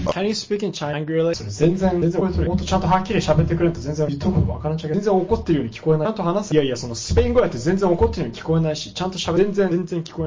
Can you speak in Chinese? 全然これもっとちゃんとはっきり喋ってくれと全然言っとくことわからんちゃうけど、全然怒ってるように聞こえない。ちゃんと話す。いやいや、そのスペイン語やって全然怒ってるように聞こえないし、ちゃんと全然聞こえない。